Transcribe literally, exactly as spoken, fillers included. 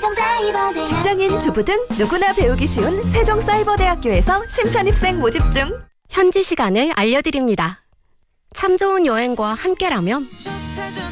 세종사이버대학교. 직장인, 주부든 누구나 배우기 쉬운 세종사이버대학교에서 신편입생 모집 중. 현지 시간을 알려드립니다. 참 좋은 여행과 함께라면